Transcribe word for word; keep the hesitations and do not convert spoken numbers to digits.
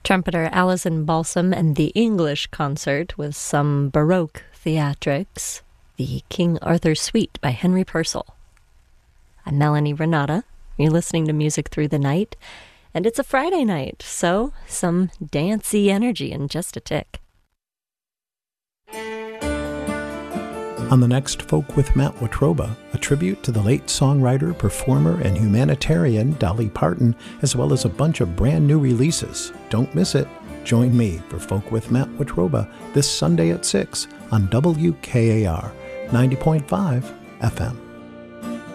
Trumpeter Alison Balsam and the English Concert with some Baroque theatrics, the King Arthur Suite by Henry Purcell. I'm Melanie Renata. You're listening to Music Through the Night, and it's a Friday night, so some dancey energy in just a tick. On the next Folk with Matt Watroba, a tribute to the late songwriter, performer, and humanitarian Dolly Parton, as well as a bunch of brand new releases. Don't miss it. Join me for Folk with Matt Watroba this Sunday at six on W K A R ninety point five F M.